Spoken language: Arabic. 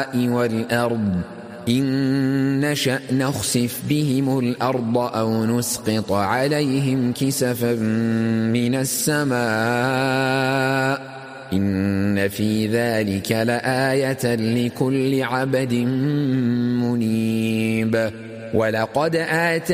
والأرض إن نشأ نخسف بهم الأرض أو نسقط عليهم كسفا من السماء إن في ذلك لآية لكل عبد منيب. ولقد